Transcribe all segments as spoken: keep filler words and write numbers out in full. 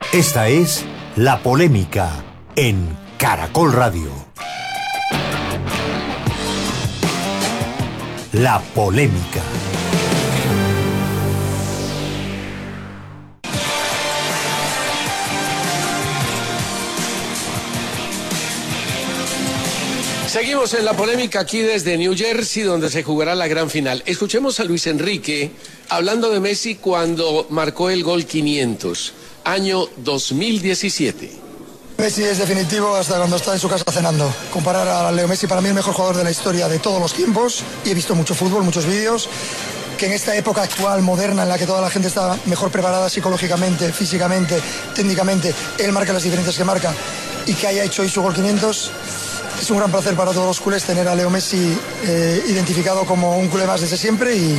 Esta es La Polémica en Caracol Radio. La Polémica. Seguimos en La Polémica aquí desde New Jersey, donde se jugará la gran final. Escuchemos a Luis Enrique hablando de Messi cuando marcó el gol quinientos, año dos mil diecisiete. Messi es definitivo hasta cuando está en su casa cenando. Comparar a Leo Messi, para mí el mejor jugador de la historia de todos los tiempos, y he visto mucho fútbol, muchos vídeos, que en esta época actual, moderna, en la que toda la gente está mejor preparada psicológicamente, físicamente, técnicamente, él marca las diferencias que marca, y que haya hecho hoy su gol quinientos... Es un gran placer para todos los culés tener a Leo Messi eh, identificado como un culé más desde siempre y,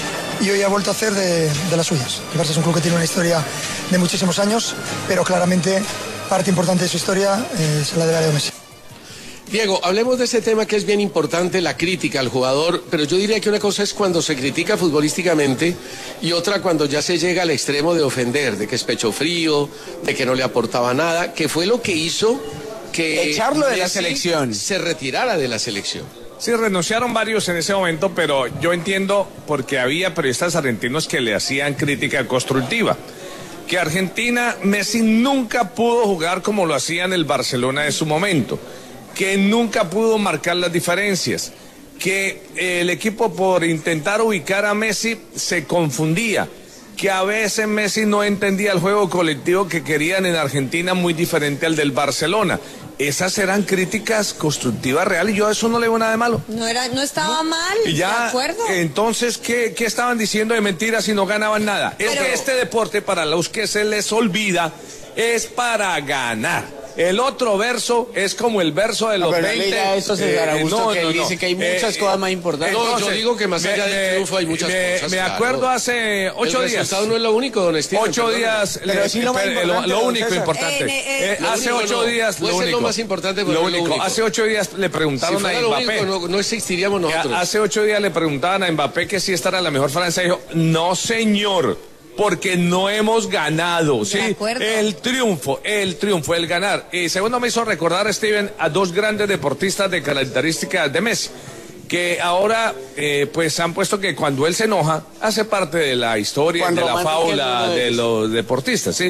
y hoy ha vuelto a hacer de, de las suyas. El Barça es un club que tiene una historia de muchísimos años, pero claramente parte importante de su historia eh, se la debe a Leo Messi. Diego, hablemos de ese tema que es bien importante, la crítica al jugador, pero yo diría que una cosa es cuando se critica futbolísticamente y otra cuando ya se llega al extremo de ofender, de que es pecho frío, de que no le aportaba nada, que fue lo que hizo que echarlo de Messi la selección, se retirara de la selección. Sí, renunciaron varios en ese momento, pero yo entiendo porque había periodistas argentinos que le hacían crítica constructiva. Que Argentina, Messi nunca pudo jugar como lo hacía en el Barcelona de su momento, que nunca pudo marcar las diferencias, que el equipo por intentar ubicar a Messi se confundía, que a veces Messi no entendía el juego colectivo que querían en Argentina, muy diferente al del Barcelona. Esas eran críticas constructivas reales y yo a eso no le veo nada de malo. No era, no estaba no. mal, y ya, de acuerdo. Entonces, ¿qué, ¿qué estaban diciendo de mentiras si no ganaban nada? Pero... Es que este deporte, para los que se les olvida, es para ganar. El otro verso es como el verso de los no, pero veinte. Mira eso, César Augusto, eh, no, que no, él no. dice que hay muchas eh, cosas más importantes. No, yo digo que más allá me, del triunfo hay muchas me, cosas. Me claro. acuerdo hace ocho el días. El resultado no es lo único, don Steven. Ocho perdón. días. Pero le, sí lo, pero, lo, lo único César. importante. Eh, eh, eh, lo hace único ocho no. días. Puede lo ser único. lo más importante, pero lo no único. lo único. Hace ocho días le preguntaron si a fuera Mbappé. lo único, no, no existiríamos nosotros. Hace ocho días le preguntaban a Mbappé que si esta era la mejor Francia. Dijo, no, señor. Porque no hemos ganado, ¿sí? El triunfo, el triunfo, el ganar. Y segundo me hizo recordar, Steven, a dos grandes deportistas de características de Messi, que ahora eh, pues han puesto que cuando él se enoja, hace parte de la historia, cuando de la fábula de, de los deportistas, ¿sí?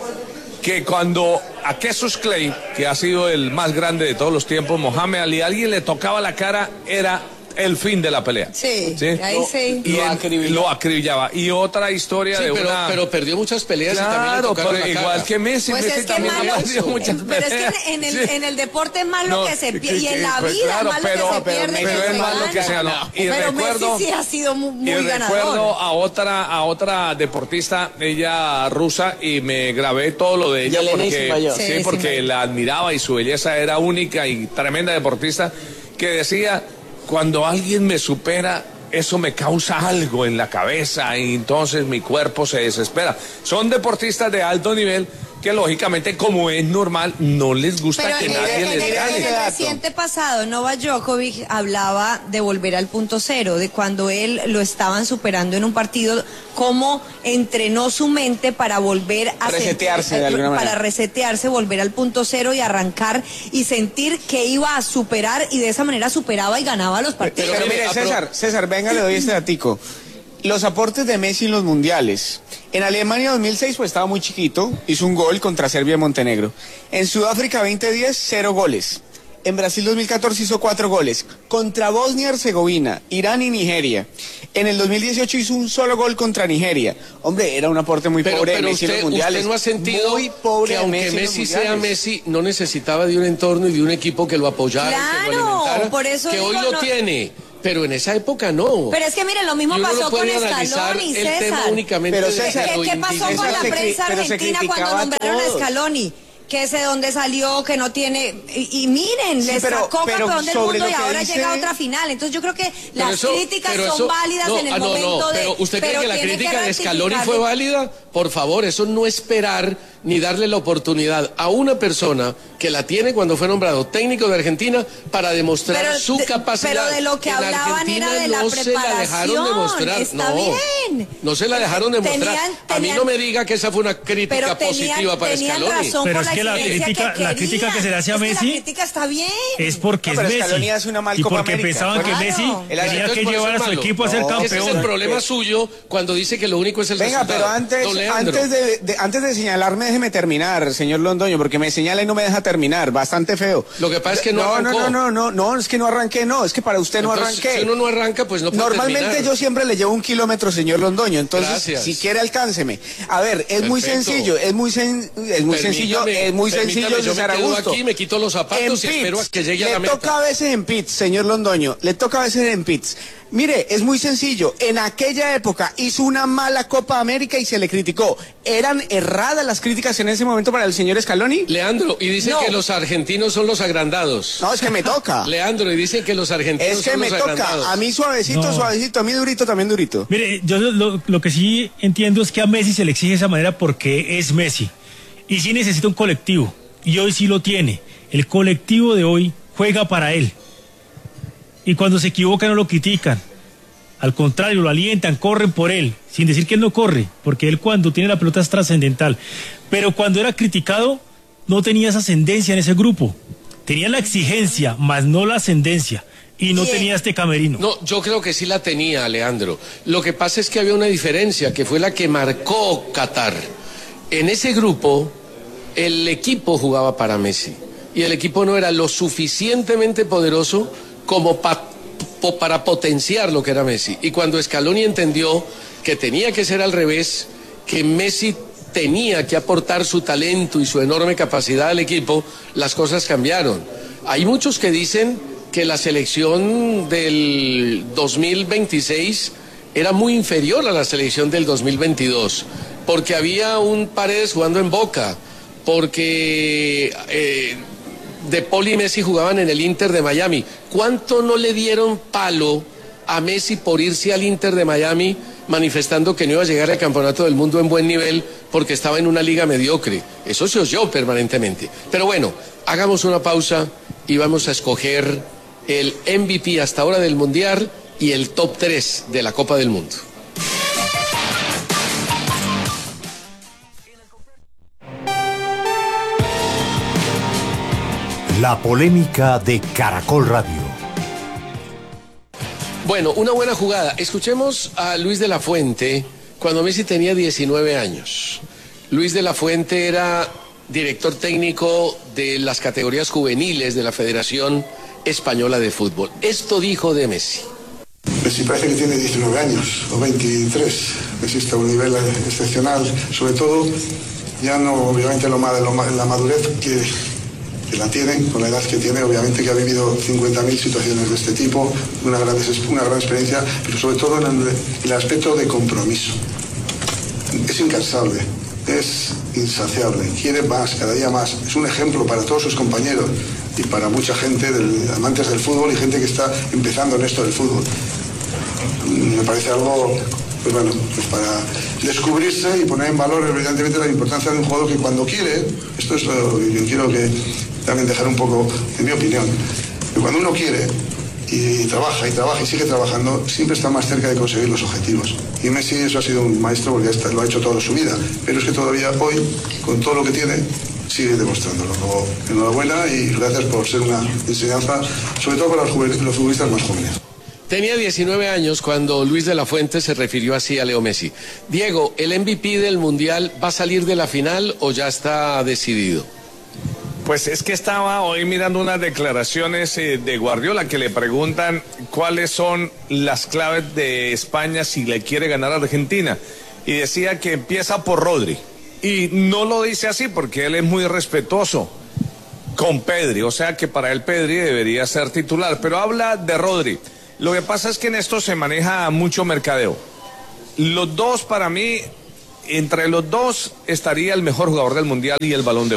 Que cuando a Cassius Clay, que ha sido el más grande de todos los tiempos, Mohamed Ali, alguien le tocaba la cara, era el fin de la pelea. Sí, ¿sí? ahí sí. Y lo, en, acribillaba. lo acribillaba. Y otra historia sí, de pero, una... pero perdió muchas peleas claro, y también le tocaron pero la igual cara. que Messi, Pues Messi es que también malo, ha perdido muchas pero peleas. es que en el, Sí. en el deporte es malo No, que se que- pierde, y en que- la pues vida claro, es malo pero- que se pero- pierde, pero que es se malo gana. que se ganó. Y Pero recuerdo- Messi sí ha sido muy, muy Y ganador. recuerdo a otra, a otra deportista, ella rusa, y me grabé todo lo de ella Yelena porque, Ismailov. sí, Sí, porque sí, la admiraba y su belleza era única y tremenda deportista, que decía, cuando alguien me supera, eso me causa algo en la cabeza y entonces mi cuerpo se desespera. Son deportistas de alto nivel que lógicamente, como es normal, no les gusta Pero que en, nadie el, en, les el, gane. en el reciente pasado, Novak Djokovic hablaba de volver al punto cero, de cuando él lo estaban superando en un partido, cómo entrenó su mente para volver a resetearse sentir, de alguna para manera. resetearse, volver al punto cero y arrancar y sentir que iba a superar, y de esa manera superaba y ganaba los partidos. Pero, pero mire, César, César, venga, le doy este datico. Los aportes de Messi en los mundiales. En Alemania dos mil seis pues estaba muy chiquito, hizo un gol contra Serbia y Montenegro. En Sudáfrica veinte diez, cero goles. En Brasil dos mil catorce hizo cuatro goles. Contra Bosnia y Herzegovina, Irán y Nigeria. En el dos mil dieciocho hizo un solo gol contra Nigeria. Hombre, era un aporte muy pero, pobre pero de Messi usted, en los mundiales. usted no ha sentido muy pobre que de aunque Messi, Messi, en los sea mundiales. Messi, no necesitaba de un entorno y de un equipo que lo apoyara, que lo Claro, alimentara, por eso que digo, hoy lo no- tiene. Pero en esa época no. Pero es que miren, lo mismo Y uno pasó no puede con analizar Scaloni, el tema César. únicamente Pero de César, lo ¿Qué, qué pasó individual. con la se prensa cri- pero se argentina cuando criticaba nombraron a todo. Scaloni? Que es de dónde salió, que no tiene... Y, y miren, Sí, les pero- sacó pero campeón del sobre mundo lo y que ahora dice- llega a otra final. Entonces yo creo que Pero las eso- críticas pero son eso- válidas no, en el ah, no, momento no, de... pero usted cree que la tiene crítica de Scaloni rectificar. fue válida. por favor, eso no esperar ni darle la oportunidad a una persona que la tiene cuando fue nombrado técnico de Argentina para demostrar pero su de, capacidad. Pero de lo que en hablaban Argentina era de no la se la dejaron demostrar. Está no, bien. no se la dejaron demostrar. Tenían, a mí no me diga que esa fue una crítica pero tenían, positiva para tenían Scaloni. razón pero por es que la crítica, que la crítica que se le hace a es Messi que la crítica está bien. es porque no, es pero Scaloni Messi hace una mal y Copa porque América. pensaban Claro. que Messi El tenía que llevar a su equipo a ser No, campeón. Ese es el problema suyo cuando dice que lo único es el Venga, resultado. pero antes, Don Leandro. antes, de, de, antes de señalarme, déjeme terminar, señor Londoño, porque me señala y no me deja terminar, bastante feo. Lo que pasa es que no no, arrancó. no, no, no, no, no, es que no arranqué, no, es que para usted no Entonces, arranqué. si uno no arranca, pues no puede Normalmente terminar. yo siempre le llevo un kilómetro, señor Londoño, entonces Gracias. si quiere alcánceme. A ver, es muy Perfecto. sencillo, es muy sen, es muy sencillo, Permítame, es muy permítame, sencillo, yo me César quedo Augusto. aquí, me quito los zapatos En y espero a pits, que llegue a le la meta. toca a veces en pits, señor Londoño, le toca a veces en pits. Mire, es muy sencillo. En aquella época hizo una mala Copa América y se le criticó. ¿Eran erradas las críticas en ese momento para el señor Scaloni? Leandro, y dicen No. que los argentinos son los agrandados. No, es que me toca. Leandro, y dicen que los argentinos Es que son me los toca. agrandados. A mí suavecito, No. suavecito. A mí durito, también durito. Mire, yo lo, lo que sí entiendo es que a Messi se le exige de esa manera porque es Messi. Y sí necesita un colectivo. Y hoy sí lo tiene. El colectivo de hoy juega para él. Y cuando se equivoca no lo critican. Al contrario, lo alientan, corren por él. Sin decir que él no corre, porque él cuando tiene la pelota es trascendental. Pero cuando era criticado, no tenía esa ascendencia en ese grupo. Tenía la exigencia, más no la ascendencia. Y no Bien. tenía este camerino. No, yo creo que sí la tenía, Leandro. Lo que pasa es que había una diferencia, que fue la que marcó Qatar. En ese grupo, el equipo jugaba para Messi. Y el equipo no era lo suficientemente poderoso como pa- po- para potenciar lo que era Messi. Y cuando Scaloni entendió que tenía que ser al revés, que Messi tenía que aportar su talento y su enorme capacidad al equipo, las cosas cambiaron. Hay muchos que dicen que la selección del dos mil veintiséis era muy inferior a la selección del dos mil veintidós, porque había un Paredes jugando en Boca, porque eh, De Paul y Messi jugaban en el Inter de Miami. ¿Cuánto no le dieron palo a Messi por irse al Inter de Miami manifestando que no iba a llegar al Campeonato del Mundo en buen nivel porque estaba en una liga mediocre? Eso se oyó permanentemente. Pero bueno, hagamos una pausa y vamos a escoger el M V P hasta ahora del Mundial y el top tres de la Copa del Mundo. La polémica de Caracol Radio. Bueno, una buena jugada. Escuchemos a Luis de la Fuente cuando Messi tenía diecinueve años. Luis de la Fuente era director técnico de las categorías juveniles de la Federación Española de Fútbol. Esto dijo de Messi. Messi parece que tiene diecinueve años o veintitrés. Messi está a un nivel excepcional, sobre todo ya no obviamente lo, lo, la madurez que, que la tiene, con la edad que tiene, obviamente que ha vivido cincuenta mil situaciones de este tipo, una gran, una gran experiencia, pero sobre todo en el, el aspecto de compromiso. Es incansable, es insaciable, quiere más, cada día más. Es un ejemplo para todos sus compañeros y para mucha gente, del, amantes del fútbol y gente que está empezando en esto del fútbol. Me parece algo, pues bueno, pues para descubrirse y poner en valor evidentemente la importancia de un jugador que cuando quiere, esto es lo que yo quiero que también dejar un poco, en mi opinión, que cuando uno quiere y trabaja y trabaja y sigue trabajando, siempre está más cerca de conseguir los objetivos. Y Messi eso ha sido un maestro porque está, lo ha hecho toda su vida, pero es que todavía hoy, con todo lo que tiene, sigue demostrándolo. Luego, enhorabuena y gracias por ser una enseñanza, sobre todo para los, los futbolistas más jóvenes. Tenía diecinueve años cuando Luis de la Fuente se refirió así a Leo Messi. Diego, ¿el M V P del Mundial va a salir de la final o ya está decidido? Pues es que estaba hoy mirando unas declaraciones eh, de Guardiola que le preguntan cuáles son las claves de España si le quiere ganar a Argentina. Y decía que empieza por Rodri. Y no lo dice así porque él es muy respetuoso con Pedri. O sea que para él Pedri debería ser titular. Pero habla de Rodri. Lo que pasa es que en esto se maneja mucho mercadeo. Los dos, para mí, entre los dos estaría el mejor jugador del Mundial y el Balón de Oro.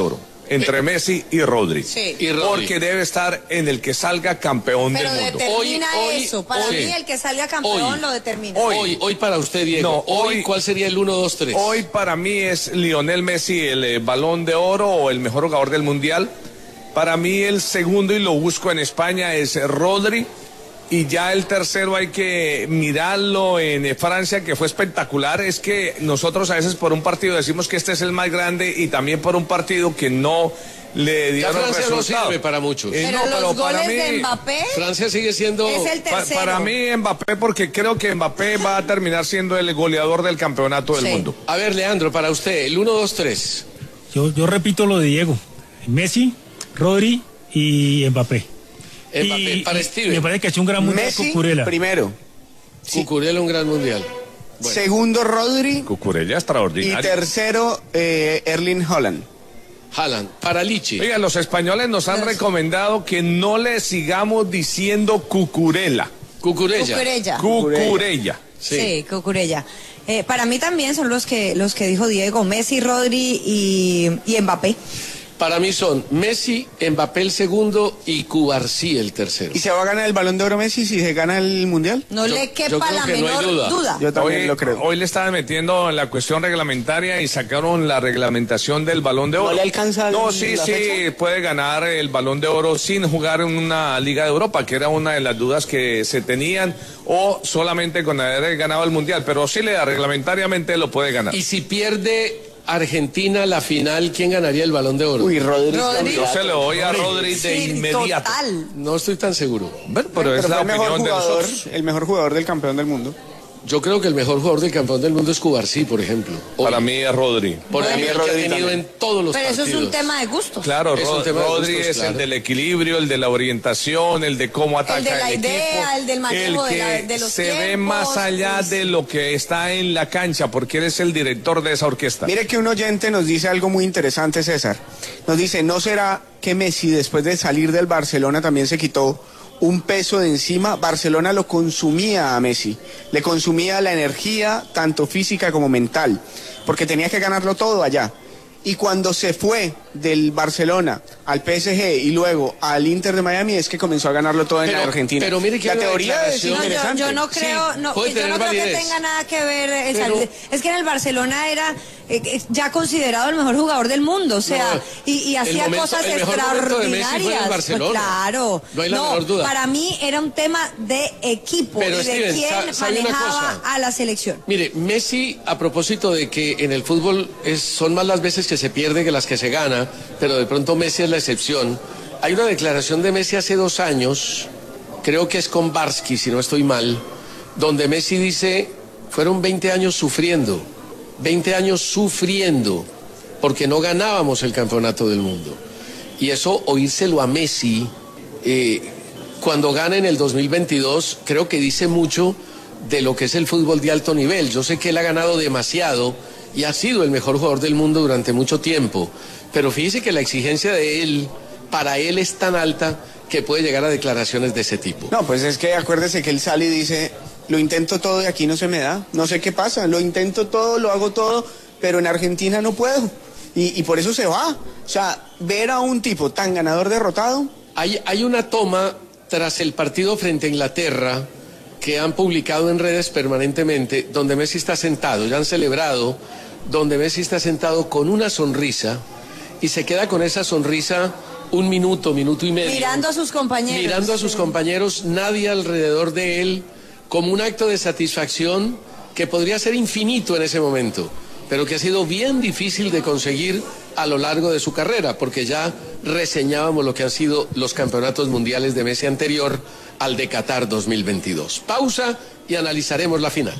entre Messi y Rodri. Sí. Y Rodri. Porque debe estar en el que salga campeón Pero del mundo. determina Hoy- hoy- eso. Para hoy- mí el que salga campeón hoy- lo determina. Hoy, hoy, hoy para usted, Diego. No, hoy, hoy- ¿cuál sería el uno, dos, tres? Hoy para mí es Lionel Messi el eh, Balón de Oro o el mejor jugador del Mundial. Para mí el segundo, y lo busco en España, es Rodri. Y ya el tercero hay que mirarlo en eh, Francia, que fue espectacular. Es que nosotros a veces por un partido decimos que este es el más grande y también por un partido que no le Ya dieron Francia no resultado. sirve para muchos. Eh, Pero no, los pero para goles mí- de Mbappé Francia sigue siendo... es el Pa- tercero. para mí Mbappé, porque creo que Mbappé va a terminar siendo el goleador del campeonato del Sí. mundo. A ver, Leandro, para usted, el uno, dos, tres. Yo, yo repito lo de Diego. Messi, Rodri y Mbappé. Mbappé, Y- para y Steven. me parece que ha hecho un gran mundial Messi Cucurella. primero, Cucurella un gran mundial. Bueno. segundo Rodri Cucurella y extraordinario. tercero eh, Erling Haaland. Haaland, para Lichi. Oiga, los españoles nos han recomendado que no le sigamos diciendo Cucurella. Cucurella. Cucurella. Cucurella. Sí. Sí, Cucurella. Eh, para mí también son los que los que dijo Diego, Messi, Rodri y, y Mbappé. Para mí son Messi, Mbappé el segundo y Cubarsí el tercero. ¿Y se va a ganar el Balón de Oro Messi si se gana el Mundial? No Yo- le yo quepa creo la que no hay menor duda. duda. Yo también Hoy, lo creo. hoy le estaban metiendo en la cuestión reglamentaria y sacaron la reglamentación del Balón de Oro. ¿No le alcanza No, el- sí, la sí, fecha? puede ganar el Balón de Oro sin jugar en una Liga de Europa, que era una de las dudas que se tenían, o solamente con haber ganado el Mundial, pero sí le da reglamentariamente lo puede ganar. Y si pierde Argentina la final, ¿quién ganaría el Balón de Oro? Uy, Rodri. Rodri. Yo se lo doy a Rodri de Sí, inmediato. total. No estoy tan seguro. Bueno, pero, Pero es fue la el mejor opinión de jugador, nosotros. el mejor jugador del campeón del mundo. Yo creo que el mejor jugador del campeón del mundo es Cubarsí, por ejemplo. Hoy, Para mí es Rodri. por el Para mí nivel que ha Rodri tenido también. en todos los Pero eso partidos. es un tema de gusto. Claro, Es un Rod- tema de Rodri gustos, es claro. el del equilibrio, el de la orientación, el de cómo ataca El de la el idea, equipo, el del manejo el de que la- de los se ve tiempos, más allá pues. de lo que está en la cancha, porque eres el director de esa orquesta. Mire que un oyente nos dice algo muy interesante, César. Nos dice, ¿no será que Messi después de salir del Barcelona también se quitó un peso de encima? Barcelona lo consumía a Messi, le consumía la energía tanto física como mental, porque tenía que ganarlo todo allá. Y cuando se fue del Barcelona al P S G y luego al Inter de Miami es que comenzó a ganarlo todo en Pero- la Argentina. pero mire que la hay una teoría es declaración- No, yo, interesante. yo no creo, Sí, no, puede yo tener no creo que validez. tenga nada que ver. eh, Pero- esa- es que en el Barcelona era eh, eh, ya considerado el mejor jugador del mundo, o sea, No, y, y el hacía momento- cosas el mejor momento de Messi fue en el extraordinarias. Barcelona. Pues claro, No hay la menor duda. para mí era un tema de equipo Pero, y de Steven, quién sa- ¿sabe una manejaba cosa? a la selección. Mire, Messi, a propósito de que en el fútbol es, son más las veces que se pierde que las que se gana, pero de pronto Messi es la excepción. Hay una declaración de Messi hace dos años, creo que es con Barsky, si no estoy mal, donde Messi dice, fueron veinte años sufriendo, veinte años sufriendo, porque no ganábamos el campeonato del mundo. Y eso, oírselo a Messi, eh, cuando gana en el dos mil veintidós, creo que dice mucho de lo que es el fútbol de alto nivel. Yo sé que él ha ganado demasiado y ha sido el mejor jugador del mundo durante mucho tiempo, pero fíjese que la exigencia de él, para él es tan alta que puede llegar a declaraciones de ese tipo. No, pues es que acuérdese que él sale y dice, lo intento todo y aquí no se me da, no sé qué pasa, lo intento todo, lo hago todo, pero en Argentina no puedo. Y, y por eso se va. O sea, ver a un tipo tan ganador derrotado. Hay, hay una toma tras el partido frente a Inglaterra que han publicado en redes permanentemente, donde Messi está sentado, ya han celebrado, donde Messi está sentado con una sonrisa y se queda con esa sonrisa un minuto, minuto y medio. Mirando a sus compañeros. Mirando a sus Sí. compañeros, nadie alrededor de él, como un acto de satisfacción que podría ser infinito en ese momento, pero que ha sido bien difícil de conseguir a lo largo de su carrera, porque ya reseñábamos lo que han sido los campeonatos mundiales de Messi anterior al de Qatar dos mil veintidós. Pausa y analizaremos la final.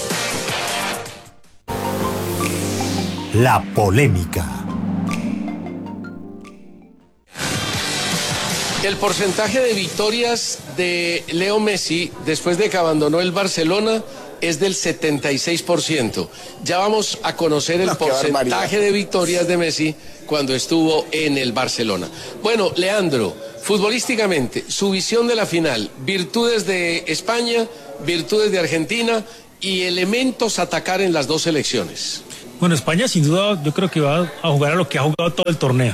La polémica. El porcentaje de victorias de Leo Messi después de que abandonó el Barcelona es del setenta y seis por ciento. Ya vamos a conocer el No, qué porcentaje barbaridad. de victorias de Messi cuando estuvo en el Barcelona. Bueno, Leandro, futbolísticamente, su visión de la final, virtudes de España, virtudes de Argentina y elementos a atacar en las dos selecciones. Bueno, España sin duda yo creo que va a jugar a lo que ha jugado todo el torneo.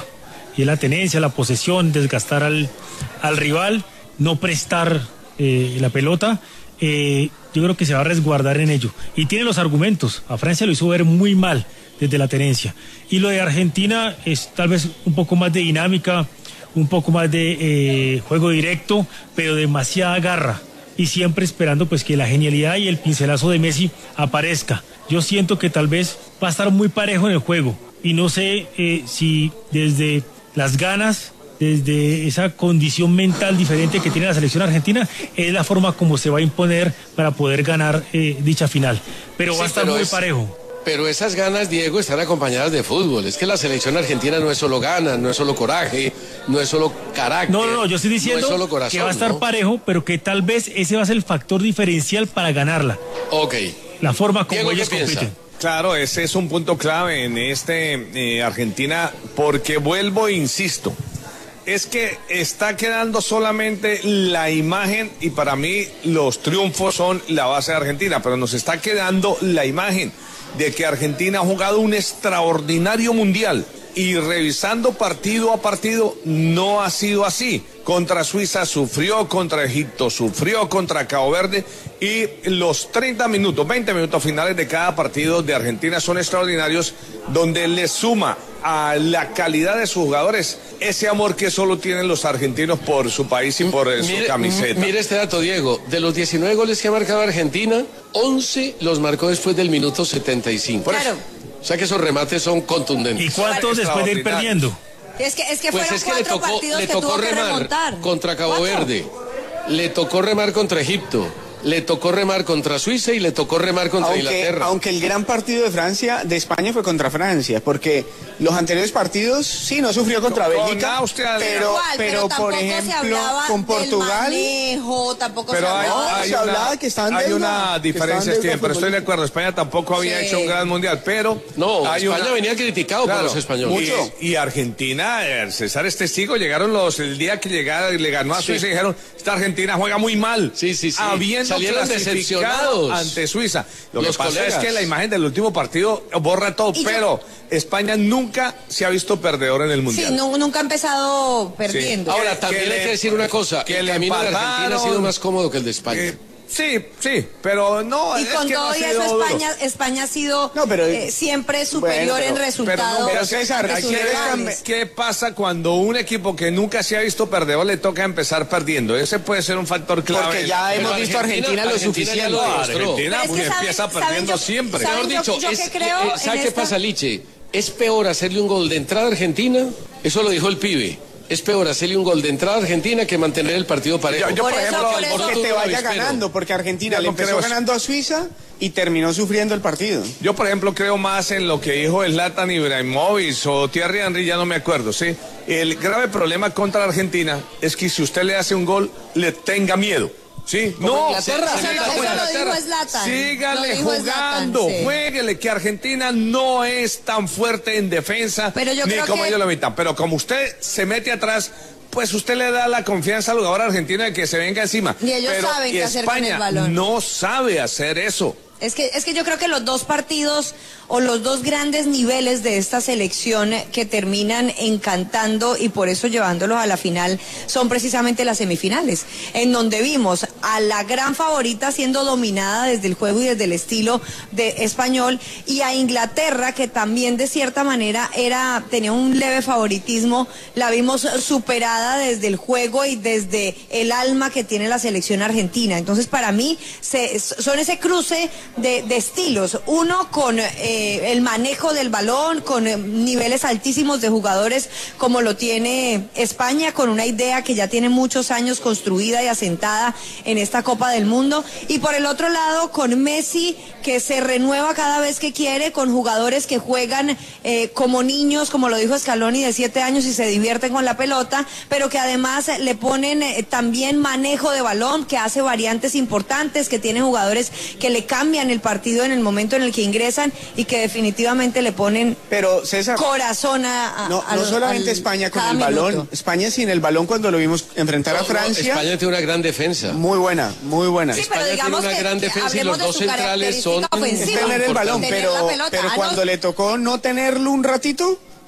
y es la tenencia, la posesión, desgastar al, al rival, no prestar eh, la pelota. Eh, yo creo que se va a resguardar en ello. Y tiene los argumentos. A Francia lo hizo ver muy mal desde la tenencia. Y lo de Argentina es tal vez un poco más de dinámica, un poco más de eh, juego directo, pero demasiada garra. Y siempre esperando pues que la genialidad y el pincelazo de Messi aparezca. Yo siento que tal vez va a estar muy parejo en el juego. Y no sé eh, si desde las ganas, desde esa condición mental diferente que tiene la selección argentina, es la forma como se va a imponer para poder ganar eh, dicha final. Pero va sí, a estar muy es, parejo. Pero esas ganas, Diego, están acompañadas de fútbol. Es que la selección argentina no es solo ganas, no es solo coraje, no es solo carácter. No, no, no, yo estoy diciendo no es corazón, que va a estar ¿no? parejo, pero que tal vez ese va a ser el factor diferencial para ganarla. Ok. La forma como Diego, ellos compiten. Piensa? Claro, ese es un punto clave en este eh, Argentina, porque vuelvo e insisto, es que está quedando solamente la imagen, y para mí los triunfos son la base de Argentina, pero nos está quedando la imagen de que Argentina ha jugado un extraordinario mundial, y revisando partido a partido no ha sido así. Contra Suiza sufrió, contra Egipto sufrió, contra Cabo Verde, y los treinta minutos, veinte minutos finales de cada partido de Argentina son extraordinarios, donde le suma a la calidad de sus jugadores ese amor que solo tienen los argentinos por su país y por eh, mire, su camiseta. Mire este dato, Diego. De los diecinueve goles que ha marcado Argentina, once los marcó después del minuto setenta y cinco. Claro. O sea que esos remates son contundentes. ¿Y cuántos después de ir perdiendo? Es que, es que pues fueron es que cuatro le tocó, partidos le que tocó tuvo que remar remontar. contra Cabo ¿Cuatro? Verde, le tocó remar contra Egipto, le tocó remar contra Suiza y le tocó remar contra aunque, Inglaterra. Aunque el gran partido de Francia, de España, fue contra Francia, porque los anteriores partidos sí no sufrió contra Con Bélgica, Austria, pero, Igual, pero, tampoco por se ejemplo hablaba con Portugal. del manejo, tampoco Pero se hay, hablaba. hay se una, hablaba que estaban hay deuda, una que diferencia, estaban Steven, deuda pero estoy de futbolística. acuerdo. España tampoco había Sí. hecho un gran mundial, pero No, hay España una- venía criticado Claro, por los españoles. mucho. Y, y Argentina, eh, César es testigo, llegaron los, el día que llegara, le ganó a Suiza y dijeron, esta Argentina juega muy mal. Sí, sí, sí. Habiendo Salieron clasificado decepcionados ante Suiza. Lo los que pasa colegas. es que la imagen del último partido borra todo, Y yo- pero España nunca se ha visto perdedor en el mundial. Sí, no- nunca ha empezado perdiendo. Ahora, Que- también que hay le- que decir una cosa, que el le camino de Argentina ha sido empataron, más cómodo que el de España. Eh, sí, sí, pero no. Y es con que no todo ha y sido eso, duro. España, España ha sido No, pero- eh, siempre superior Bueno, en pero- resultados. Pero, no, Pero César, de hay sus que ver rivales. qué pasa cuando un equipo que nunca se ha visto perdedor le toca empezar perdiendo. Ese puede ser un factor clave. Porque ya Pero hemos visto a Argentina lo Argentina ya suficiente. lo No, demostró. Argentina Pero es que pues, saben- empieza saben perdiendo yo- siempre. saben Mejor yo- dicho, yo es, que creo eh, ¿sabe en qué esta- pasa, Liche? Es peor hacerle un gol de entrada a Argentina, eso lo dijo el pibe. Es peor hacerle un gol de entrada a Argentina que mantener el partido parejo. Yo, yo, Por por eso, ejemplo, por eso- Que te vaya ganando, porque Argentina Yo le no empezó creo- ganando a Suiza y terminó sufriendo el partido. Yo, por ejemplo, creo más en lo que dijo Zlatan Ibrahimovic o Thierry Henry, ya no me acuerdo, ¿sí? El grave problema contra Argentina es que si usted le hace un gol, le tenga miedo. ¿Sí? No, Inglaterra. se- se Eso meta lo- como eso lo Inglaterra. dijo Zlatan. Sígale Lo dijo Zlatan, jugando, sí. jueguele, que Argentina no es tan fuerte en defensa Pero yo ni creo como que- ellos lo evitan. Pero como usted se mete atrás, pues usted le da la confianza al jugador argentino de que se venga encima. Y ellos Pero saben y qué hacer con el España balón. no sabe hacer eso. Es que, es que yo creo que los dos partidos o los dos grandes niveles de esta selección que terminan encantando y por eso llevándolos a la final son precisamente las semifinales, en donde vimos a la gran favorita siendo dominada desde el juego y desde el estilo de español y a Inglaterra que también de cierta manera era tenía un leve favoritismo, la vimos superada desde el juego y desde el alma que tiene la selección argentina. Entonces para mí se, son ese cruce de, de estilos, uno con eh, el manejo del balón, con eh, niveles altísimos de jugadores como lo tiene España, con una idea que ya tiene muchos años construida y asentada en esta Copa del Mundo, y por el otro lado con Messi que se renueva cada vez que quiere, con jugadores que juegan eh, como niños, como lo dijo Scaloni, de siete años y se divierten con la pelota, pero que además le ponen eh, también manejo de balón, que hace variantes importantes, que tiene jugadores que le cambian el partido en el momento en el que ingresan y que definitivamente le ponen Pero César, corazón a, a no, a no los- solamente al- España con cada el balón, minuto. España sin el balón cuando lo vimos enfrentar a No, no, Francia, España tiene una gran defensa. muy buena, muy buena. Sí, pero España digamos tiene una que- gran que defensa y hablemos los de dos su centrales son característica Es ofensiva. tener el balón, Tener pero, la pelota. pero Ah, no, cuando le tocó no tenerlo un ratito,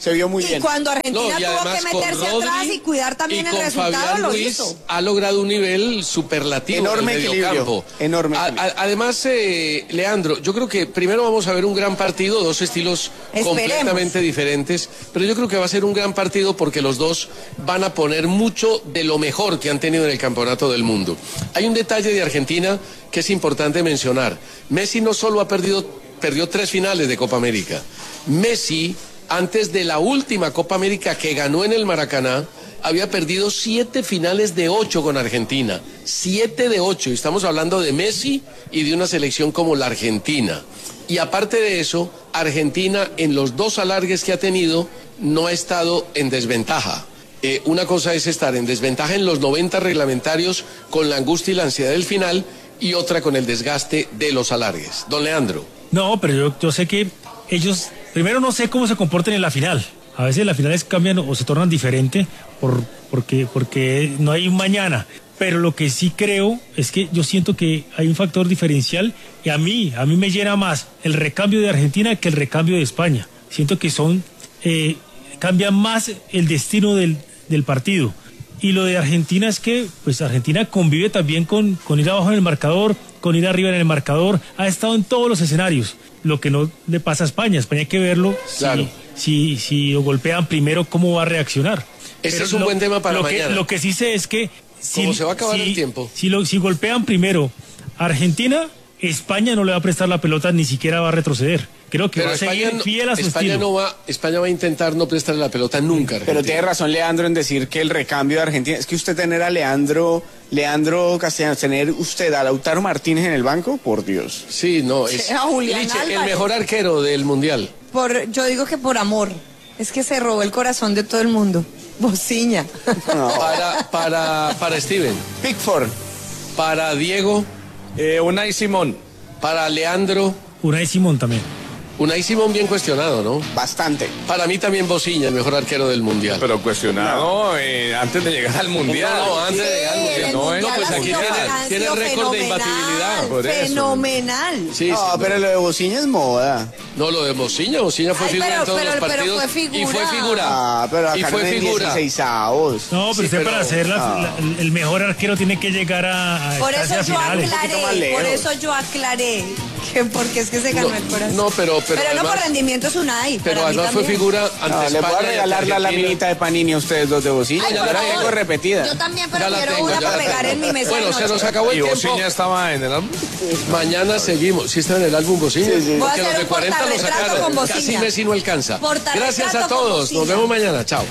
Se vio muy y bien. Y cuando Argentina no, y tuvo que meterse Rodri, atrás y cuidar también y el resultado, Fabián lo Ruiz hizo. Ha logrado un nivel superlativo enorme en el equilibrio, mediocampo. enorme a, equilibrio. a, además, eh, Leandro, yo creo que primero vamos a ver un gran partido, dos estilos Esperemos. completamente diferentes, pero yo creo que va a ser un gran partido porque los dos van a poner mucho de lo mejor que han tenido en el campeonato del mundo. Hay un detalle de Argentina que es importante mencionar. Messi no solo ha perdido, perdió tres finales de Copa América. Messi, antes de la última Copa América que ganó en el Maracaná, había perdido siete finales de ocho con Argentina. Siete de ocho. Y estamos hablando de Messi y de una selección como la Argentina. Y aparte de eso, Argentina en los dos alargues que ha tenido no ha estado en desventaja. Eh, una cosa es estar en desventaja en los noventa reglamentarios con la angustia y la ansiedad del final y otra con el desgaste de los alargues. Don Leandro. No, pero yo, yo sé que ellos, primero no sé cómo se comportan en la final. A veces las finales cambian o se tornan diferente por, porque, porque no hay un mañana. Pero lo que sí creo es que yo siento que hay un factor diferencial y a mí, a mí me llena más el recambio de Argentina que el recambio de España. Siento que son, eh, cambian más el destino del, del partido. Y lo de Argentina es que, pues Argentina convive también con, con ir abajo en el marcador, con ir arriba en el marcador, ha estado en todos los escenarios, lo que no le pasa a España. España hay que verlo, claro. si, si, si lo golpean primero, cómo va a reaccionar. Ese Pero es un lo, buen tema para lo mañana. Que, lo que sí sé es que si, ¿Cómo se va a acabar si, el tiempo? Si, lo, si golpean primero a Argentina, España no le va a prestar la pelota, ni siquiera va a retroceder. Creo que Pero va a España seguir no, fiel a su España estilo. no va, España va a intentar no prestarle la pelota nunca. Pero Argentina. tiene razón Leandro en decir que el recambio de Argentina, es que usted tener a Leandro, Leandro Castellanos, tener usted a Lautaro Martínez en el banco, por Dios. Sí, no, es A Julián Liche, el Álvarez. mejor arquero del mundial. Por, yo digo que por amor. Es que se robó el corazón de todo el mundo. Bociña. No. Para, para, para Steven, Pickford. para Diego, Eh, Unai Simón. para Leandro, Unai Simón también. Unai Simón bien cuestionado, ¿no? Bastante. Para mí también Bociña, el mejor arquero del mundial. Pero cuestionado eh, antes de llegar al mundial. No, no, antes de llegar al Sí, mundial. el No, mundial no, pues ha aquí sido- tiene, ha tiene sido récord de fenomenal, imbatibilidad. por eso. Fenomenal. Sí, No, sí, pero lo de Bociña es moda. No, lo de Bociña, Bociña fue Ay, figura pero- en todos pero- los pero partidos fue figura. y fue figura. Ah, pero acá y no fue en figura. dieciseisavos. No, pero Sí, usted pero- para ser la- ah. la- el mejor arquero tiene que llegar a, a Por eso instancias yo finales. poquito más aclaré, lejos. por eso yo aclaré que porque es que se ganó No, el corazón. no, pero- pero no además- por rendimiento es Unai. Pero para mí además fue también. figura ante No, les voy España a y regalar ante la Argentina. laminita de Panini a ustedes dos de Bociña. Ay, Ya por la favor. tengo repetida. Yo también, pero Ya la quiero tengo, una ya para la pegar tengo. en mi mesa Bueno, de se noche. nos acabó el Y tiempo. Bociña estaba en el álbum. Mañana seguimos. ¿Sí está en el álbum Bociña? Sí, sí. Voy a Porque hacer los de un cuarenta lo portarretrato sacaron. con Bociña. Casi Messi no alcanza. Portarretrato Gracias a con todos. Bociña. Nos vemos mañana. Chao.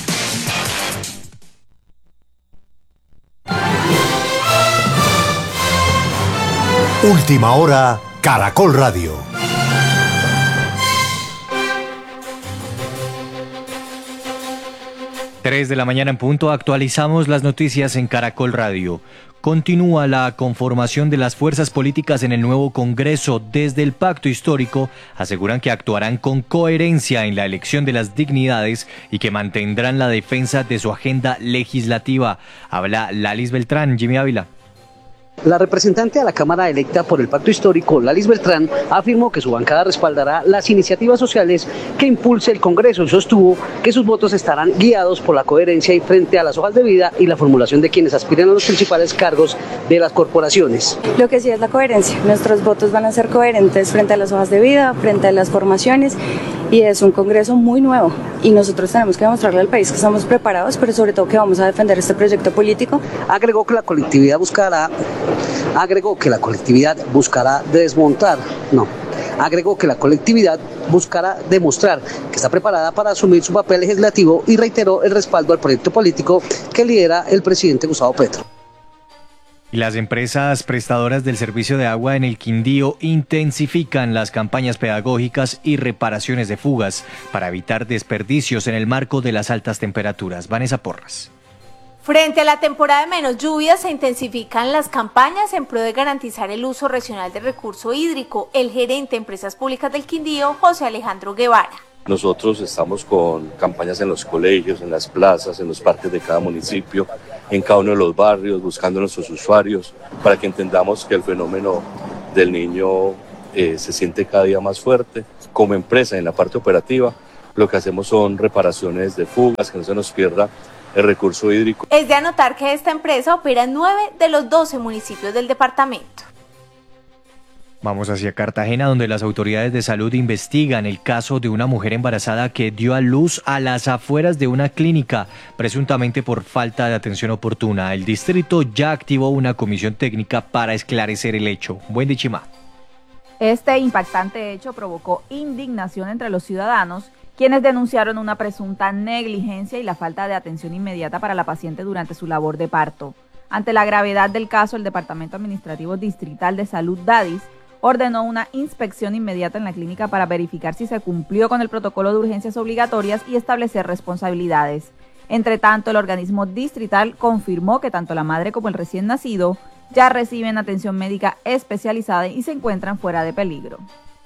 Última hora, Caracol Radio. tres de la mañana en punto, actualizamos las noticias en Caracol Radio. Continúa la conformación de las fuerzas políticas en el nuevo Congreso. Desde el Pacto Histórico aseguran que actuarán con coherencia en la elección de las dignidades y que mantendrán la defensa de su agenda legislativa. Habla Lalis Beltrán. Jimmy Ávila. La representante a la Cámara electa por el Pacto Histórico, Lalis Beltrán, afirmó que su bancada respaldará las iniciativas sociales que impulse el Congreso y sostuvo que sus votos estarán guiados por la coherencia y frente a las hojas de vida y la formulación de quienes aspiran a los principales cargos de las corporaciones. Lo que sí es la coherencia. Nuestros votos van a ser coherentes frente a las hojas de vida, frente a las formaciones, y es un Congreso muy nuevo y nosotros tenemos que demostrarle al país que estamos preparados, pero sobre todo que vamos a defender este proyecto político. Agregó que la colectividad buscará Agregó que la colectividad buscará desmontar, no, agregó que la colectividad buscará demostrar que está preparada para asumir su papel legislativo y reiteró el respaldo al proyecto político que lidera el presidente Gustavo Petro. Y las empresas prestadoras del servicio de agua en el Quindío intensifican las campañas pedagógicas y reparaciones de fugas para evitar desperdicios en el marco de las altas temperaturas. Vanessa Porras. Frente a la temporada de menos lluvias, se intensifican las campañas en pro de garantizar el uso racional del recurso hídrico. El gerente de Empresas Públicas del Quindío, José Alejandro Guevara. Nosotros estamos con campañas en los colegios, en las plazas, en los parques de cada municipio, en cada uno de los barrios, buscando a nuestros usuarios, para que entendamos que el fenómeno del niño eh, se siente cada día más fuerte. Como empresa, en la parte operativa, lo que hacemos son reparaciones de fugas, que no se nos pierda el recurso hídrico. Es de anotar que esta empresa opera en nueve de los doce municipios del departamento. Vamos hacia Cartagena, donde las autoridades de salud investigan el caso de una mujer embarazada que dio a luz a las afueras de una clínica, presuntamente por falta de atención oportuna. El distrito ya activó una comisión técnica para esclarecer el hecho. Buen día, Chima. Este impactante hecho provocó indignación entre los ciudadanos, quienes denunciaron una presunta negligencia y la falta de atención inmediata para la paciente durante su labor de parto. Ante la gravedad del caso, el Departamento Administrativo Distrital de Salud DADIS ordenó una inspección inmediata en la clínica para verificar si se cumplió con el protocolo de urgencias obligatorias y establecer responsabilidades. Entre tanto, el organismo distrital confirmó que tanto la madre como el recién nacido ya reciben atención médica especializada y se encuentran fuera de peligro.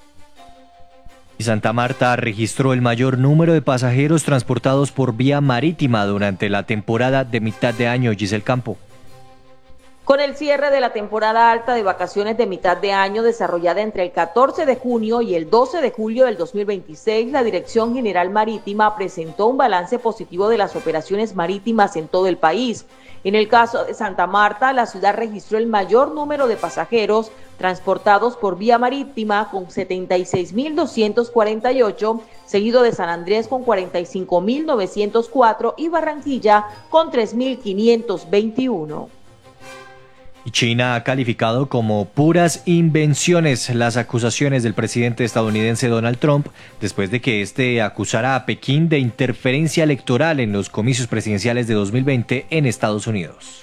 Santa Marta registró el mayor número de pasajeros transportados por vía marítima durante la temporada de mitad de año. Giselle Campo. Con el cierre de la temporada alta de vacaciones de mitad de año desarrollada entre el catorce de junio y el doce de julio del dos mil veintiséis, la Dirección General Marítima presentó un balance positivo de las operaciones marítimas en todo el país. En el caso de Santa Marta, la ciudad registró el mayor número de pasajeros transportados por vía marítima con setenta y seis mil doscientos cuarenta y ocho, seguido de San Andrés con cuarenta y cinco mil novecientos cuatro y Barranquilla con tres mil quinientos veintiuno. China ha calificado como puras invenciones las acusaciones del presidente estadounidense Donald Trump después de que éste acusara a Pekín de interferencia electoral en los comicios presidenciales de dos mil veinte en Estados Unidos.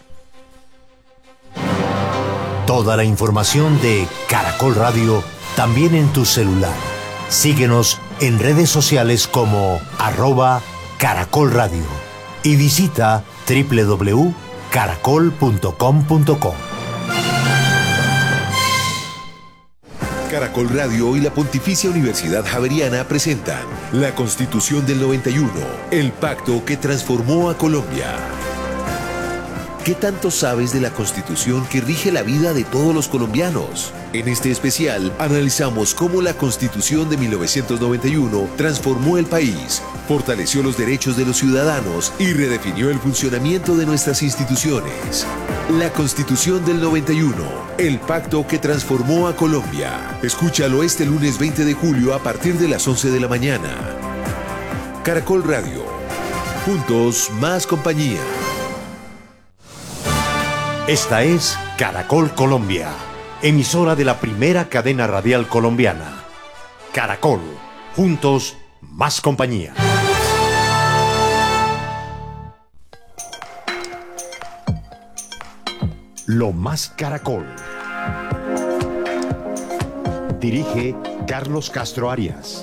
Toda la información de Caracol Radio también en tu celular. Síguenos en redes sociales como arroba Caracol Radio y visita doble u doble u doble u punto caracol punto com punto co. Caracol Radio y la Pontificia Universidad Javeriana presentan la Constitución del noventa y uno, el pacto que transformó a Colombia. ¿Qué tanto sabes de la Constitución que rige la vida de todos los colombianos? En este especial analizamos cómo la Constitución de mil novecientos noventa y uno transformó el país, fortaleció los derechos de los ciudadanos y redefinió el funcionamiento de nuestras instituciones. La Constitución del noventa y uno, el pacto que transformó a Colombia. Escúchalo este lunes veinte de julio a partir de las once de la mañana. Caracol Radio. Juntos, más compañía. Esta es Caracol Colombia, emisora de la primera cadena radial colombiana. Caracol, juntos, más compañía. Lo más Caracol. Dirige Carlos Castro Arias.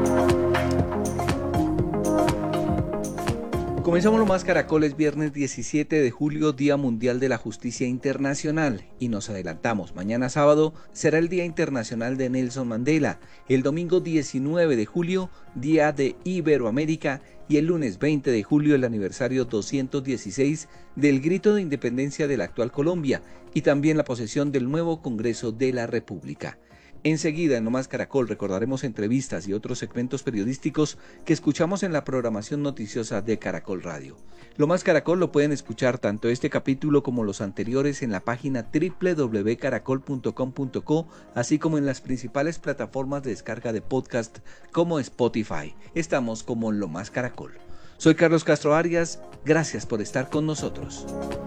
Comenzamos Lo Más Caracol, es viernes diecisiete de julio, Día Mundial de la Justicia Internacional, y nos adelantamos. Mañana sábado será el Día Internacional de Nelson Mandela, el domingo diecinueve de julio, Día de Iberoamérica, y el lunes veinte de julio el aniversario doscientos dieciséis del grito de independencia de la actual Colombia, y también la posesión del nuevo Congreso de la República. Enseguida en Lo Más Caracol recordaremos entrevistas y otros segmentos periodísticos que escuchamos en la programación noticiosa de Caracol Radio. Lo Más Caracol lo pueden escuchar tanto este capítulo como los anteriores en la página doble u doble u doble u punto caracol punto com punto co, así como en las principales plataformas de descarga de podcast como Spotify. Estamos como Lo Más Caracol. Soy Carlos Castro Arias, gracias por estar con nosotros.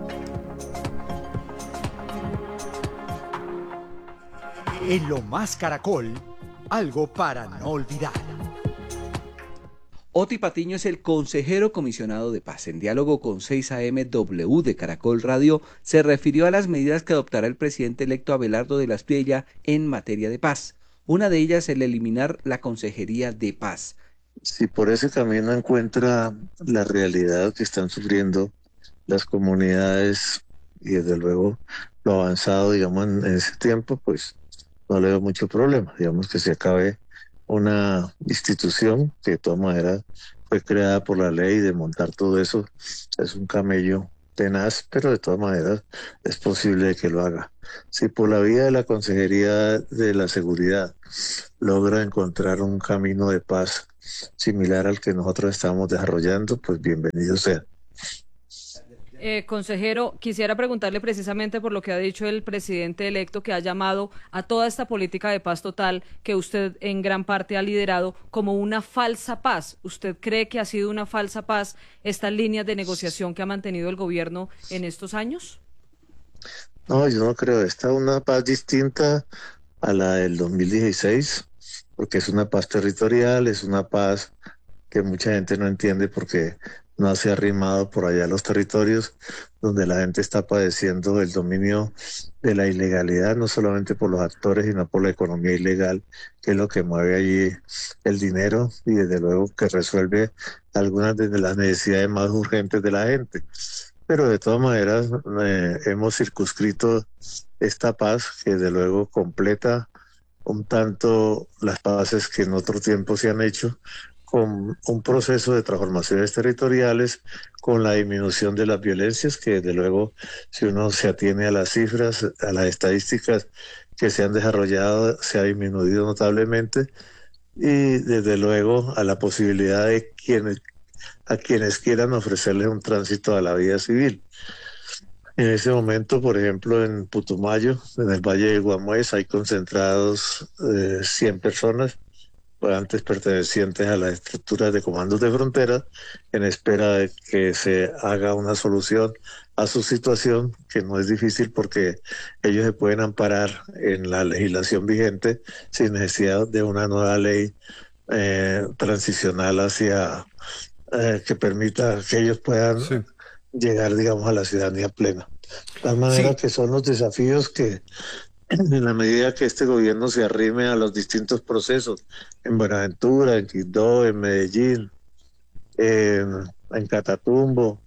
En Lo Más Caracol, algo para no olvidar. Oti Patiño es el consejero comisionado de paz. En diálogo con seis A M W de Caracol Radio, se refirió a las medidas que adoptará el presidente electo Abelardo de la Espriella en materia de paz. Una de ellas, el eliminar la Consejería de Paz. Si por ese camino encuentra la realidad que están sufriendo las comunidades y desde luego lo avanzado, digamos, en ese tiempo, pues no le veo mucho problema. Digamos que se acabe una institución que de todas maneras fue creada por la ley, de montar todo eso es un camello tenaz, pero de todas maneras es posible que lo haga. Si por la vía de la Consejería de la Seguridad logra encontrar un camino de paz similar al que nosotros estamos desarrollando, pues bienvenido sea. Eh, consejero, quisiera preguntarle precisamente por lo que ha dicho el presidente electo, que ha llamado a toda esta política de paz total que usted en gran parte ha liderado como una falsa paz. ¿Usted cree que ha sido una falsa paz estas líneas de negociación que ha mantenido el gobierno en estos años? No, yo no creo. Esta es una paz distinta a la del dos mil dieciséis, porque es una paz territorial, es una paz que mucha gente no entiende porque no se ha arrimado por allá a los territorios donde la gente está padeciendo el dominio de la ilegalidad, no solamente por los actores, sino por la economía ilegal, que es lo que mueve allí el dinero y desde luego que resuelve algunas de las necesidades más urgentes de la gente. Pero de todas maneras eh, hemos circunscrito esta paz que desde luego completa un tanto las paces que en otro tiempo se han hecho, con un proceso de transformaciones territoriales, con la disminución de las violencias, que desde luego si uno se atiene a las cifras, a las estadísticas que se han desarrollado, se ha disminuido notablemente, y desde luego a la posibilidad de quienes, a quienes quieran ofrecerles un tránsito a la vida civil. En ese momento, por ejemplo, en Putumayo, en el Valle de Guamués, hay concentrados eh, cien personas, antes pertenecientes a las estructuras de comandos de frontera, en espera de que se haga una solución a su situación, que no es difícil porque ellos se pueden amparar en la legislación vigente sin necesidad de una nueva ley eh, transicional hacia eh, que permita que ellos puedan sí. llegar, digamos, a la ciudadanía plena. De tal manera sí. que son los desafíos que, en la medida que este gobierno se arrime a los distintos procesos, en Buenaventura, en Quibdó, en Medellín, en, en Catatumbo,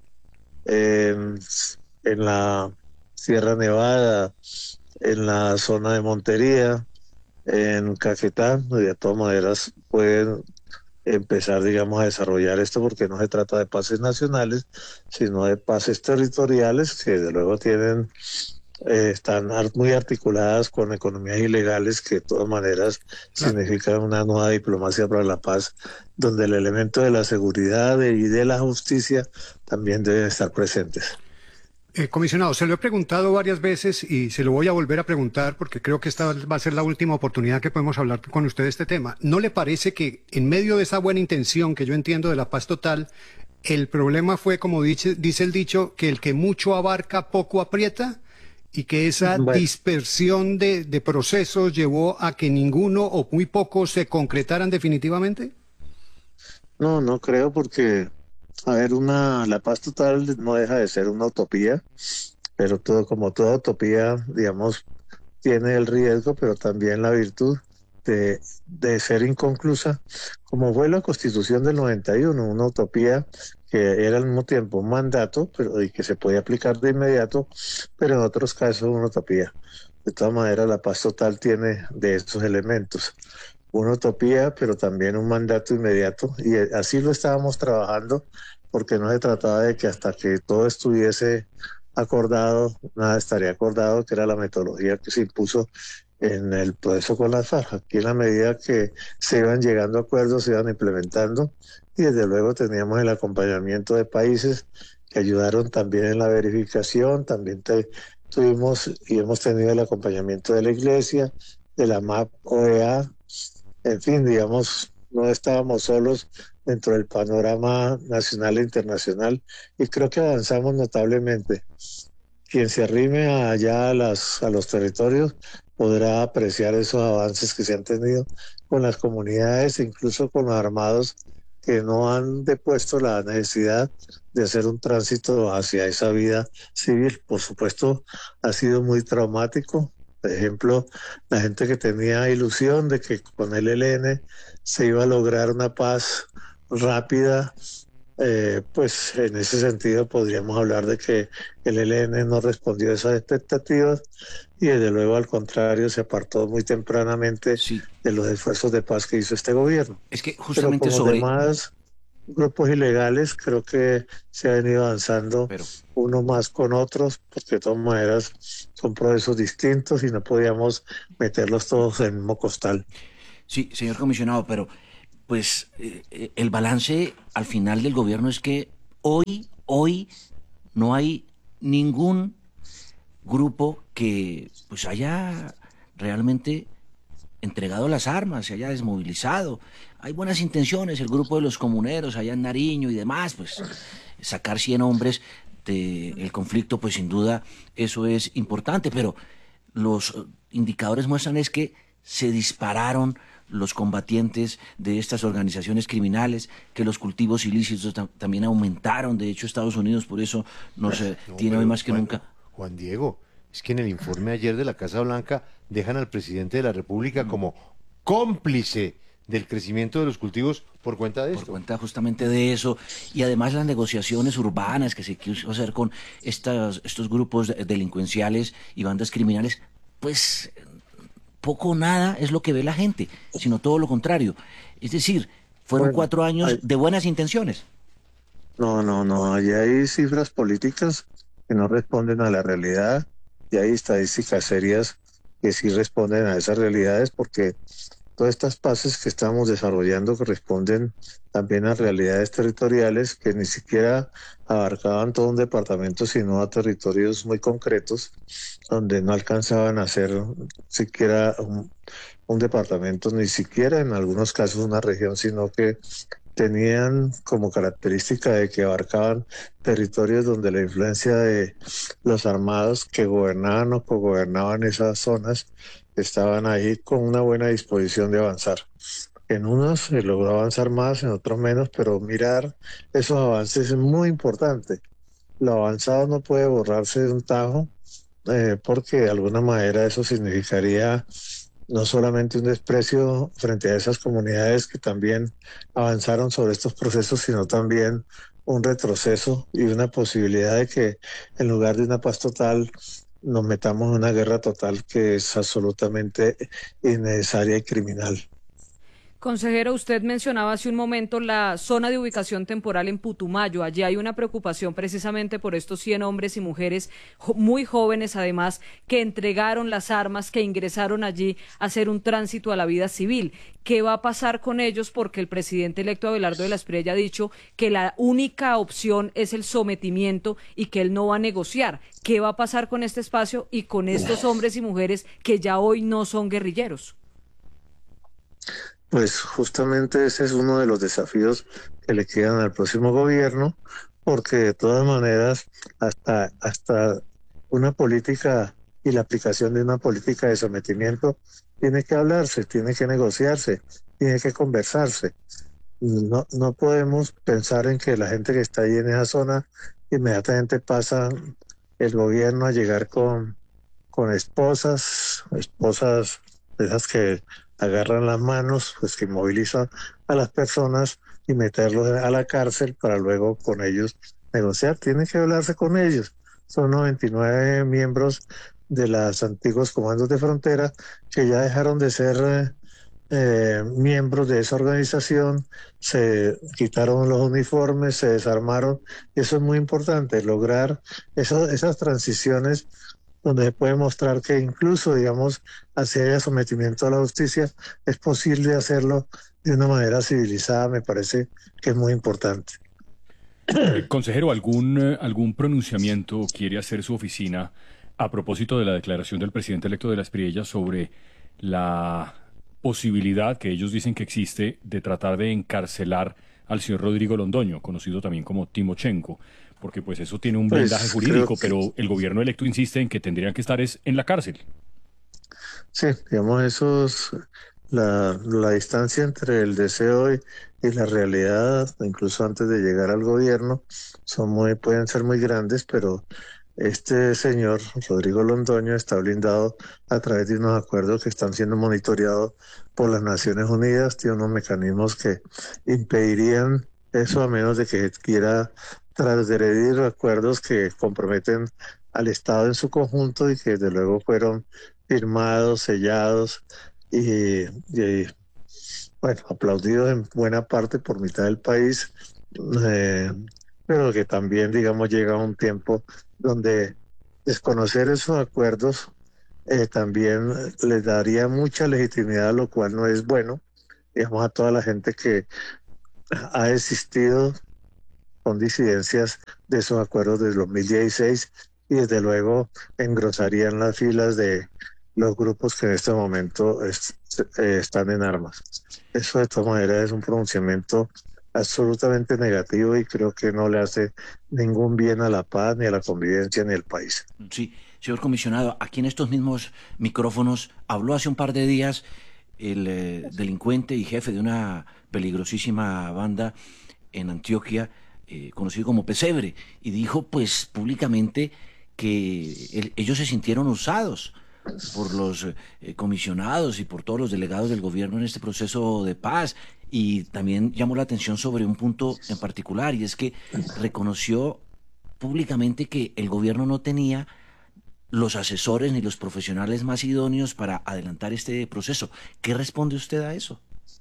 en, en la Sierra Nevada, en la zona de Montería, en Caquetá, de todas maneras pueden empezar, digamos, a desarrollar esto, porque no se trata de paces nacionales, sino de paces territoriales que de luego tienen... Eh, están muy articuladas con economías ilegales que de todas maneras claro. significan una nueva diplomacia para la paz, donde el elemento de la seguridad y de la justicia también deben estar presentes. Eh, comisionado, se lo he preguntado varias veces y se lo voy a volver a preguntar porque creo que esta va a ser la última oportunidad que podemos hablar con usted de este tema. ¿No le parece que en medio de esa buena intención que yo entiendo de la paz total, el problema fue, como dice, dice el dicho, que el que mucho abarca poco aprieta? Y que esa bueno. dispersión de, de procesos llevó a que ninguno o muy pocos se concretaran definitivamente? No, no creo, porque, a ver, una la paz total no deja de ser una utopía, pero todo como toda utopía, digamos, tiene el riesgo, pero también la virtud de, de ser inconclusa, como fue la Constitución del noventa y uno, una utopía que era al mismo tiempo un mandato, pero y que se podía aplicar de inmediato, pero en otros casos una utopía. De todas maneras, la paz total tiene de estos elementos. Una utopía, pero también un mandato inmediato, y así lo estábamos trabajando, porque no se trataba de que hasta que todo estuviese acordado, nada estaría acordado, que era la metodología que se impuso en el proceso con las FARC. Aquí, en la medida que se iban llegando a acuerdos, se iban implementando, y desde luego teníamos el acompañamiento de países que ayudaron también en la verificación, también te, tuvimos y hemos tenido el acompañamiento de la Iglesia, de la M A P O E A, en fin, digamos, no estábamos solos dentro del panorama nacional e internacional, y creo que avanzamos notablemente. Quien se arrime allá a, las, a los territorios podrá apreciar esos avances que se han tenido con las comunidades, incluso con los armados, que no han depuesto la necesidad de hacer un tránsito hacia esa vida civil. Por supuesto, ha sido muy traumático. Por ejemplo, la gente que tenía ilusión de que con el E L N se iba a lograr una paz rápida, eh, pues en ese sentido podríamos hablar de que el E L N no respondió a esas expectativas y desde luego al contrario se apartó muy tempranamente sí. de los esfuerzos de paz que hizo este gobierno. Es que justamente sobre... Demás, grupos ilegales, creo que se ha venido avanzando Pero... uno más con otros, porque de todas maneras son procesos distintos y no podíamos meterlos todos en el mismo costal. Sí, señor comisionado, pero pues eh, el balance al final del gobierno es que hoy, hoy no hay ningún grupo que pues haya realmente entregado las armas, se haya desmovilizado. Hay buenas intenciones, el grupo de los comuneros allá en Nariño y demás, pues sacar cien hombres del conflicto, pues sin duda eso es importante, pero los indicadores muestran es que se dispararon los combatientes de estas organizaciones criminales, que los cultivos ilícitos tam también aumentaron. De hecho, Estados Unidos por eso nos eh, no, tiene hoy más que Juan, nunca. Juan Diego, es que en el informe ayer de la Casa Blanca dejan al presidente de la República mm. como cómplice del crecimiento de los cultivos por cuenta de esto. Por cuenta justamente de eso, y además las negociaciones urbanas que se quiso hacer con estas, estos grupos delincuenciales y bandas criminales, pues poco o nada es lo que ve la gente, sino todo lo contrario. Es decir, fueron bueno, cuatro años hay... de buenas intenciones. No, no, no, allí hay cifras políticas que no responden a la realidad y hay estadísticas serias que sí responden a esas realidades, porque todas estas paces que estamos desarrollando corresponden también a realidades territoriales que ni siquiera abarcaban todo un departamento, sino a territorios muy concretos, donde no alcanzaban a ser siquiera un, un departamento, ni siquiera en algunos casos una región, sino que tenían como característica de que abarcaban territorios donde la influencia de los armados que gobernaban o cogobernaban esas zonas estaban ahí con una buena disposición de avanzar. En unos se logró avanzar más, en otros menos, pero mirar esos avances es muy importante. Lo avanzado no puede borrarse de un tajo, eh, porque de alguna manera eso significaría no solamente un desprecio frente a esas comunidades que también avanzaron sobre estos procesos, sino también un retroceso y una posibilidad de que en lugar de una paz total nos metamos en una guerra total que es absolutamente innecesaria y criminal. Consejero, usted mencionaba hace un momento la zona de ubicación temporal en Putumayo. Allí hay una preocupación precisamente por estos cien hombres y mujeres muy jóvenes, además, que entregaron las armas, que ingresaron allí a hacer un tránsito a la vida civil. ¿Qué va a pasar con ellos? Porque el presidente electo Abelardo de la Espriella ha dicho que la única opción es el sometimiento y que él no va a negociar. ¿Qué va a pasar con este espacio y con estos hombres y mujeres que ya hoy no son guerrilleros? Pues justamente ese es uno de los desafíos que le quedan al próximo gobierno, porque de todas maneras hasta, hasta una política y la aplicación de una política de sometimiento tiene que hablarse, tiene que negociarse, tiene que conversarse. No, no podemos pensar en que la gente que está ahí en esa zona inmediatamente pasa el gobierno a llegar con, con esposas, esposas de esas que agarran las manos, pues que inmovilizan a las personas y meterlos a la cárcel para luego con ellos negociar. Tiene que hablarse con ellos. Son noventa y nueve miembros de los antiguos comandos de frontera que ya dejaron de ser eh, miembros de esa organización, se quitaron los uniformes, se desarmaron, y eso es muy importante, lograr eso, esas transiciones donde se puede mostrar que incluso, digamos, hacia el sometimiento a la justicia, es posible hacerlo de una manera civilizada. Me parece que es muy importante. Eh, consejero, ¿algún, eh, algún pronunciamiento quiere hacer su oficina a propósito de la declaración del presidente electo de la Espriella sobre la posibilidad que ellos dicen que existe de tratar de encarcelar al señor Rodrigo Londoño, conocido también como Timochenko? Porque pues eso tiene un blindaje pues, jurídico, que... pero el gobierno electo insiste en que tendrían que estar es en la cárcel. Sí, digamos, eso es la, la distancia entre el deseo y, y la realidad, incluso antes de llegar al gobierno, son muy, pueden ser muy grandes, pero este señor, Rodrigo Londoño, está blindado a través de unos acuerdos que están siendo monitoreados por las Naciones Unidas, tiene unos mecanismos que impedirían eso a menos de que quiera transgredir acuerdos que comprometen al Estado en su conjunto y que desde luego fueron firmados, sellados y, y bueno, aplaudido en buena parte por mitad del país, eh, pero que también, digamos, llega un tiempo donde desconocer esos acuerdos eh, también les daría mucha legitimidad, lo cual no es bueno, digamos, a toda la gente que ha existido con disidencias de esos acuerdos del dos mil dieciséis y desde luego engrosarían las filas de los grupos que en este momento es, eh, están en armas. Eso de todas maneras es un pronunciamiento absolutamente negativo y creo que no le hace ningún bien a la paz, ni a la convivencia, ni al país. Sí, señor comisionado, aquí en estos mismos micrófonos habló hace un par de días el eh, delincuente y jefe de una peligrosísima banda en Antioquia, eh, conocido como Pesebre, y dijo pues públicamente que el, ellos se sintieron usados por los eh, comisionados y por todos los delegados del gobierno en este proceso de paz, y también llamó la atención sobre un punto en particular, y es que reconoció públicamente que el gobierno no tenía los asesores ni los profesionales más idóneos para adelantar este proceso. ¿Qué responde usted a eso?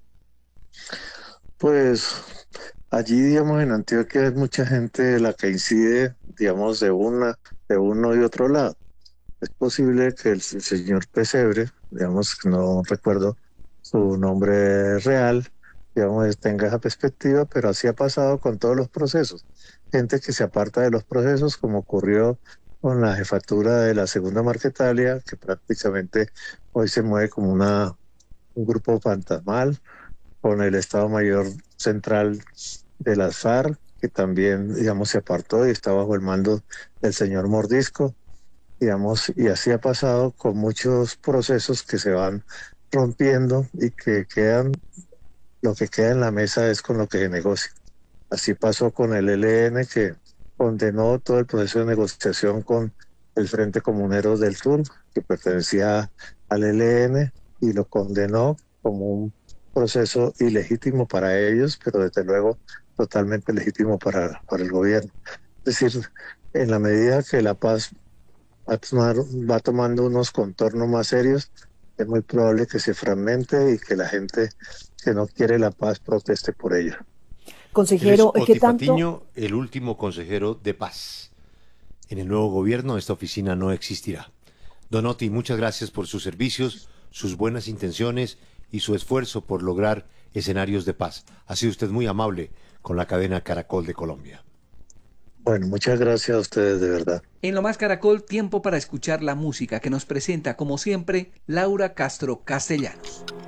Pues allí, digamos, en Antioquia hay mucha gente la que incide, digamos, de una, de uno y otro lado. Es posible que el, el señor Pesebre, digamos, no recuerdo su nombre real, digamos, tenga esa perspectiva, pero así ha pasado con todos los procesos. Gente que se aparta de los procesos, como ocurrió con la jefatura de la segunda Marquetalia, que prácticamente hoy se mueve como una, un grupo fantasmal, con el Estado Mayor Central de las FARC, que también, digamos, se apartó y está bajo el mando del señor Mordisco, digamos, y así ha pasado con muchos procesos que se van rompiendo y que quedan, lo que queda en la mesa es con lo que se negocia. Así pasó con el E L N, que condenó todo el proceso de negociación con el Frente Comunero del Sur, que pertenecía al E L N, y lo condenó como un proceso ilegítimo para ellos, pero desde luego totalmente legítimo para, para el gobierno. Es decir, en la medida que la paz va, a tomar, va tomando unos contornos más serios, es muy probable que se fragmente y que la gente que no quiere la paz proteste por ello. Consejero, ¿qué tanto? Patiño, el último consejero de paz. En el nuevo gobierno esta oficina no existirá. Don Oti, muchas gracias por sus servicios, sus buenas intenciones y su esfuerzo por lograr escenarios de paz. Ha sido usted muy amable con la cadena Caracol de Colombia. Bueno, muchas gracias a ustedes, de verdad. En Lo Más Caracol, tiempo para escuchar la música que nos presenta, como siempre, Laura Castro Castellanos.